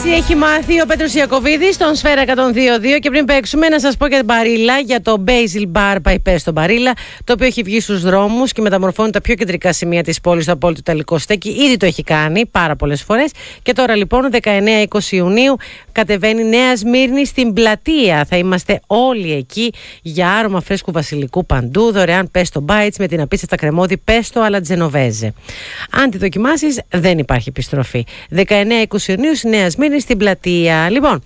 έχει μάθει ο Πέτρος Ιακωβίδης στον Σφαίρα 102.2 και πριν παίξουμε να σας πω για την Μπαρίλα, για το Basil Bar by στον Μπαρίλα, το οποίο έχει βγει στους δρόμους και μεταμορφώνει τα πιο κεντρικά σημεία της πόλης στο απόλυτο ιταλικό στέκι. Ήδη το έχει κάνει πάρα πολλές φορές και τώρα λοιπόν 19-20 Ιουνίου κατεβαίνει Νέα Σμύρνη στην πλατεία. Θα είμαστε όλοι εκεί για άρωμα φρέσκου βασιλικού παντού, δωρεάν pesto bites με την απίστευτα κρεμώδη pesto alla genovese. Αν τη δοκιμάσεις δεν υπάρχει επιστροφή. 19-20 Ιουνίου στη Νέα Σμύρνη στην πλατεία. Λοιπόν,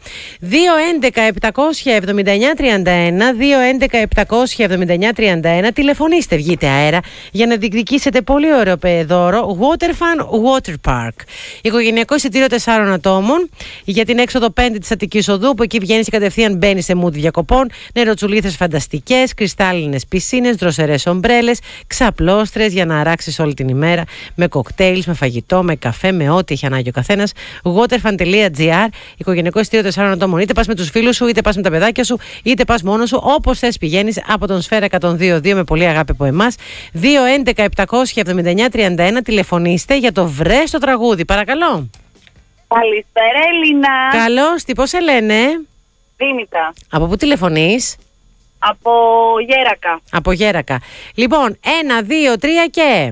2-11-779-31, 2-11-779-31, τηλεφωνήστε, βγείτε αέρα για να διεκδικήσετε πολύ ωραίο δώρο. Waterfun Water Park. Οικογενειακό εισιτήριο 4 ατόμων για την έξοδο 5 της Αττικής Οδού, που εκεί βγαίνεις και κατευθείαν μπαίνεις σε mood διακοπών. Νεροτσουλήθες φανταστικές, κρυστάλλινες πισίνες, δροσερές ομπρέλες, ξαπλώστρες για να αράξεις όλη την ημέρα με κοκτέιλς, με φαγητό, με καφέ, με ό,τι έχει ανάγκη ο καθένας. Waterfun.gr. Οικογενειακό εισιτήριο 4 ατόμων. Είτε πας με τους φίλους σου, είτε πας με τα παιδάκια σου, είτε πας μόνος σου. Όπως θες πηγαίνεις από τον Σφαίρα 102.2 με πολύ αγάπη από εμάς. 2-11-779-31. Τηλεφωνήστε για το βρες το τραγούδι. Παρακαλώ. Καλησπέρα, Έλληνα. Καλώς, τι πώς σε λένε? Δήμητρα. Από πού τηλεφωνείς? Από Γέρακα. Από Γέρακα. Λοιπόν, 1, 2, 3 και...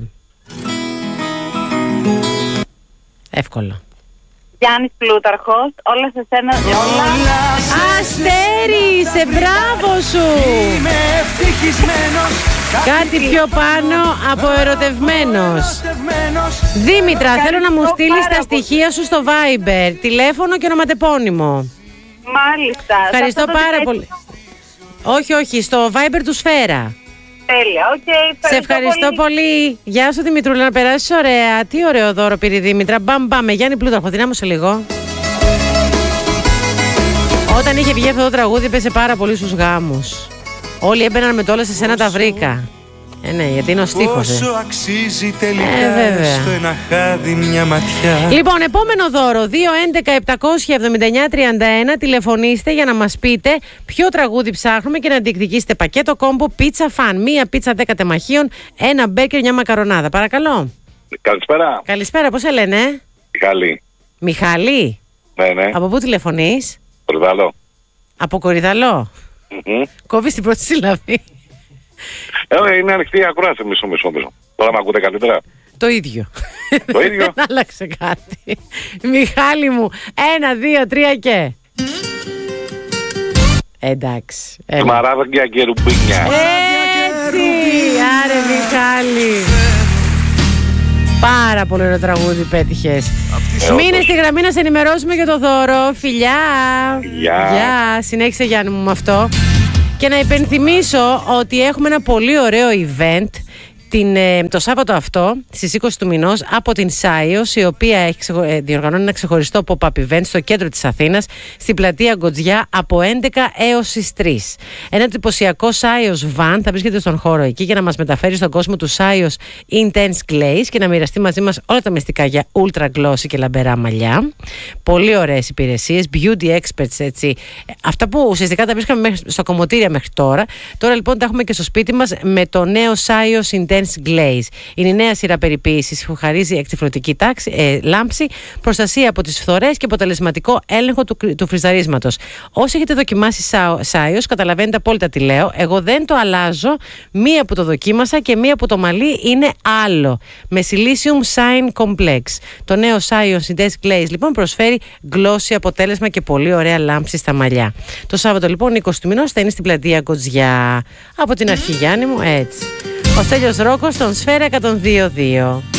Εύκολο. Γιάννης Πλούταρχος, όλα σε σένα, όλα. Αστέρι, σε μπράβο σου. Είμαι ευτυχισμένος. Κάτι πιο πάνω από ερωτευμένος. Δήμητρα, θέλω να μου στείλεις τα στοιχεία σου στο Viber. Τηλέφωνο και ονοματεπώνυμο. Μάλιστα. Ευχαριστώ πάρα πολύ. Όχι, στο Viber του Σφαίρα. Τέλεια, οκ. Σε ευχαριστώ πολύ. Γεια σου Δημητρούλα, να περάσεις ωραία. Τι ωραίο δώρο πήρε η Δήμητρα. Μπαμ, με Γιάννη Πλούταρχο, δυνάμωσε λίγο. Όταν είχε βγει αυτό το τραγούδι έπαιζε πάρα πολύ στους γάμους. Όλοι έμπαιναν με το όλα σε σένα τα βρήκα. Ναι, γιατί είναι ο στίχος. Πόσο αξίζει τελικά στο ένα χάδι μια ματιά. Λοιπόν, επόμενο δώρο 2-11-779-31. Τηλεφωνήστε για να μας πείτε ποιο τραγούδι ψάχνουμε και να διεκδικήσετε πακέτο κόμπο πίτσα φαν. Μία πίτσα 10 τεμαχίων, ένα μπέρκερ, μια μακαρονάδα. Παρακαλώ. Καλησπέρα. Καλησπέρα, πώς σε λένε? Μιχάλη. Μιχάλη. Ναι. Από πού τηλεφωνείς? Κορυδαλό. Από Κορυδαλό. Κόβεις την πρώτη συλλαβή. Είναι ανοιχτή η ακρόαση, μισό. Τώρα με ακούτε καλύτερα? Το ίδιο. Το ίδιο. Δεν άλλαξε κάτι. Μιχάλη μου, 1, 2, 3 και... Εντάξει. Σμαράγδια και ρουμπίνια. Έτσι, άρε Μιχάλη. Πάρα πολύ ωραίο τραγούδι πέτυχες. Μείνε στη γραμμή να σε ενημερώσουμε για το δώρο. Φιλιά. Γεια. Συνέχισε Γιάννη μου με αυτό. Και να υπενθυμίσω ότι έχουμε ένα πολύ ωραίο event το Σάββατο αυτό, στις 20 του μηνός, από την Σάιος, η οποία έχει διοργανώνει ένα ξεχωριστό pop-up event στο κέντρο της Αθήνας, στην πλατεία Γκοτζιά, από 11 έως τις 3. Ένα εντυπωσιακό Σάιος van θα βρίσκεται στον χώρο εκεί για να μας μεταφέρει στον κόσμο του Σάιος Intense Glaze και να μοιραστεί μαζί μας όλα τα μυστικά για ultra glossy και λαμπερά μαλλιά. Πολύ ωραίες υπηρεσίες, beauty experts, έτσι. Αυτά που ουσιαστικά τα βρίσκαμε στο κομμωτήρια μέχρι τώρα. Τώρα λοιπόν τα έχουμε και στο σπίτι μας με το νέο Σάιος Intense Glaze. Είναι η νέα σειρά περιποίησης που χαρίζει εκτυφλωτική λάμψη, προστασία από τις φθορές και αποτελεσματικό έλεγχο του φριζαρίσματος. Όσοι έχετε δοκιμάσει Σάιος, καταλαβαίνετε απόλυτα τι λέω. Εγώ δεν το αλλάζω. Μία που το δοκίμασα και μία που το μαλλί είναι άλλο. Με Silicium Shine Complex. Το νέο Σάιος Intense Glaze λοιπόν προσφέρει glossy αποτέλεσμα και πολύ ωραία λάμψη στα μαλλιά. Το Σάββατο λοιπόν 20 του μηνός θα είναι στην πλατεία Γκοτζιά. Από την αρχή Γιάννη μου, έτσι. Ο Στέλιος Ρόκος στον Σφαίρα 102.2.